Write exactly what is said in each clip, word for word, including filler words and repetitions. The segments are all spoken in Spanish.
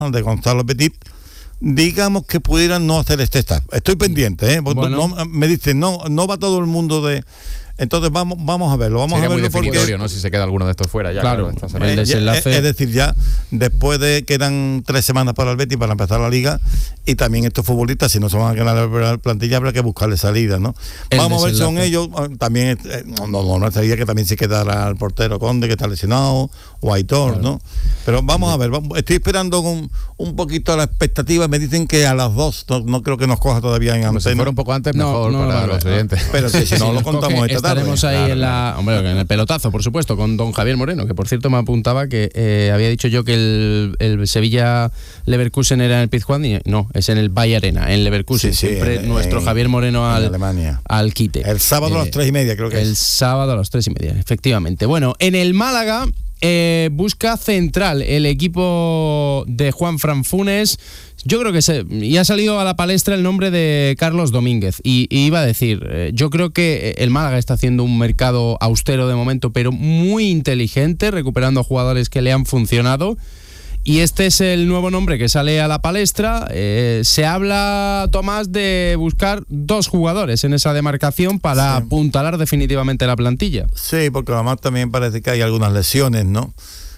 de Gonzalo Petit, digamos que pudieran no hacer este staff. Estoy pendiente, ¿eh? Bueno. No, me dicen, no, no va todo el mundo de... Entonces vamos vamos a verlo, vamos Sería a verlo muy definitorio, porque, ¿no? Si se queda alguno de estos fuera ya. Claro, claro el desenlace. Es, es decir, ya después de quedan tres semanas para el Betis para empezar la liga, y también estos futbolistas, si no se van a quedar en la plantilla, habrá que buscarle salida, ¿no? El vamos a ver si son desenlace. ellos, también eh, no, no, no sería que también se quedara el portero Conde, que está lesionado, o Aitor, claro. ¿no? Pero vamos a ver, vamos, estoy esperando con un poquito la expectativa. Me dicen que a las dos, no, no creo que nos coja todavía en antena. Si fuera un poco antes, mejor no, no, para no, los oyentes. Pero que si no lo contamos coge, esta tarde. Estaremos ahí claro, en la, hombre, en el pelotazo, por supuesto, con don Javier Moreno, que por cierto me apuntaba que eh, había dicho yo que el, el Sevilla Leverkusen era en el Pizjuán, y no, es en el Valle Arena, en Leverkusen. Sí, sí, siempre en, nuestro en, Javier Javier Moreno al, Alemania. al quite. El sábado eh, a las tres y media, creo que el es. El sábado a las tres y media, efectivamente. Bueno, en el Málaga eh, busca central el equipo de Juanfran Funes. Yo creo que se, ya ha salido a la palestra el nombre de Carlos Domínguez y, y iba a decir, eh, yo creo que el Málaga está haciendo un mercado austero de momento, pero muy inteligente, recuperando jugadores que le han funcionado, y este es el nuevo nombre que sale a la palestra. Eh, se habla, Tomás, de buscar dos jugadores en esa demarcación para sí. apuntalar definitivamente la plantilla. Sí, porque además también parece que hay algunas lesiones, ¿no?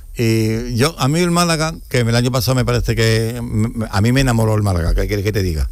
Y yo, a mí el Málaga, que el año pasado me parece que a mí me enamoró el Málaga, ¿qué quieres que te diga?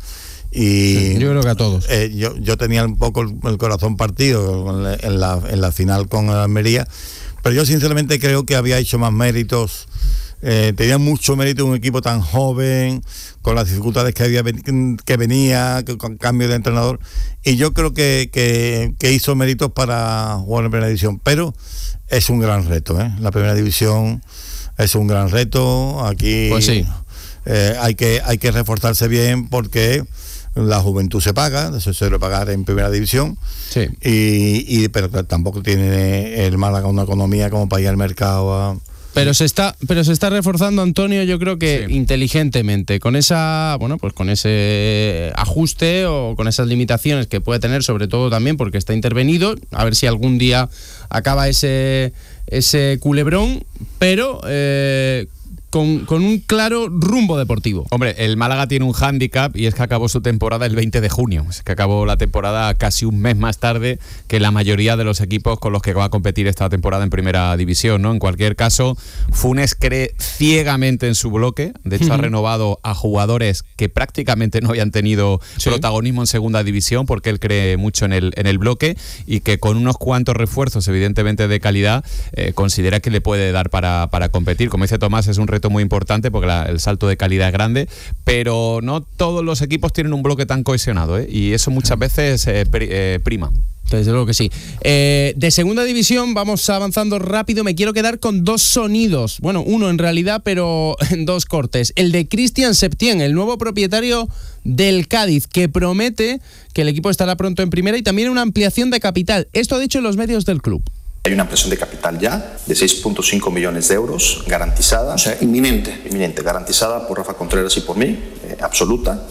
Y yo creo que a todos. Eh, yo, yo tenía un poco el, el corazón partido en la, en la final con el Almería, pero yo sinceramente creo que había hecho más méritos. Eh, tenía mucho mérito un equipo tan joven, con las dificultades que había que venía, con cambio de entrenador, y yo creo que, que, que hizo méritos para jugar en primera división, pero es un gran reto, ¿eh? La primera división es un gran reto. Aquí pues sí. eh, hay que hay que reforzarse bien, porque la juventud se paga, eso se debe pagar en primera división, sí. y, y pero tampoco tiene el Málaga una economía como para ir al mercado a... Pero se está, pero se está reforzando, Antonio, yo creo que sí. inteligentemente, con esa, bueno, pues con ese ajuste o con esas limitaciones que puede tener, sobre todo también porque está intervenido, a ver si algún día acaba ese, ese culebrón, pero eh, con, con un claro rumbo deportivo. Hombre, el Málaga tiene un hándicap, y es que acabó su temporada el veinte de junio. Es que acabó la temporada casi un mes más tarde que la mayoría de los equipos con los que va a competir esta temporada en primera división, ¿no? En cualquier caso, Funes cree ciegamente en su bloque. De hecho, uh-huh. ha renovado a jugadores que prácticamente no habían tenido sí. protagonismo en segunda división, porque él cree mucho en el, en el bloque, y que con unos cuantos refuerzos, evidentemente de calidad, eh, considera que le puede dar para, para competir. Como dice Tomás, es un reto muy importante porque la, el salto de calidad es grande, pero no todos los equipos tienen un bloque tan cohesionado, ¿eh? Y eso muchas veces eh, pri, eh, prima. Desde luego que sí. Eh, de segunda división vamos avanzando rápido. Me quiero quedar con dos sonidos, bueno, uno en realidad, pero en dos cortes. El de Cristian Septién, el nuevo propietario del Cádiz, que promete que el equipo estará pronto en primera, y también una ampliación de capital. Esto ha dicho en los medios del club. Hay una ampliación de capital ya de seis punto cinco millones de euros garantizada, o sea, inminente, inminente, garantizada por Rafa Contreras y por mí, eh, absoluta.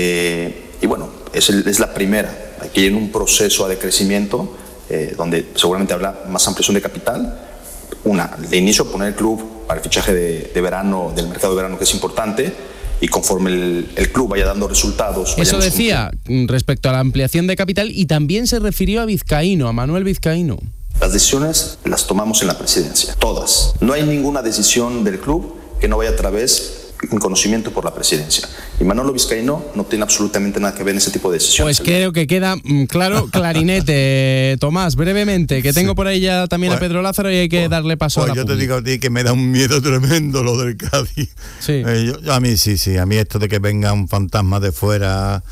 Eh, y bueno, es, el, es la primera. Aquí en un proceso de crecimiento eh, donde seguramente habrá más ampliación de capital. Una, de inicio poner el club para el fichaje de, de verano, del mercado de verano, que es importante, y conforme el, el club vaya dando resultados... Eso decía cumpliendo. Respecto a la ampliación de capital, y también se refirió a Vizcaíno, a Manuel Vizcaíno. Las decisiones las tomamos en la presidencia, todas. No hay ninguna decisión del club que no vaya a través en conocimiento por la presidencia. Y Manolo Vizcaíno no tiene absolutamente nada que ver en ese tipo de decisiones. Pues creo que queda claro, clarinete. Tomás, brevemente, que tengo sí. por ahí ya también pues, a Pedro Lázaro, y hay que pues, darle paso pues a la yo pública. Te digo a ti que me da un miedo tremendo lo del Cádiz. Sí. Eh, yo, a mí sí, sí. A mí esto de que venga un fantasma de fuera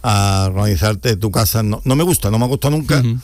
a organizarte tu casa, no, no me gusta, no me ha gustado nunca. Uh-huh.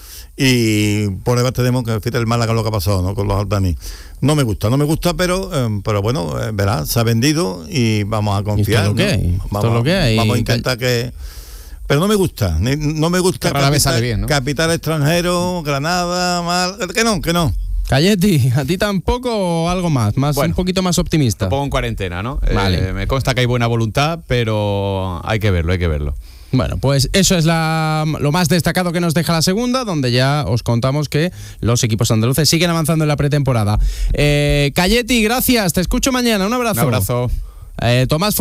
Y por eso tenemos que fíjate el Málaga lo que ha pasado, ¿no? Con los Altaní. No me gusta, no me gusta, pero eh, pero bueno, eh, verá, se ha vendido y vamos a confiar. Esto es lo que hay. Vamos, lo que hay. vamos a intentar que... Pero no me gusta, no me gusta rara vez sale bien, ¿no? Capital extranjero, Granada, mal, que no, que no. Calletti, ¿a ti tampoco o algo más? más bueno, un poquito más optimista. Te pongo en cuarentena, ¿no? Vale. Eh, me consta que hay buena voluntad, pero hay que verlo, hay que verlo. Bueno, pues eso es la, lo más destacado que nos deja la segunda, donde ya os contamos que los equipos andaluces siguen avanzando en la pretemporada. Eh, Calletti, gracias, te escucho mañana, un abrazo. Un abrazo. Eh, Tomás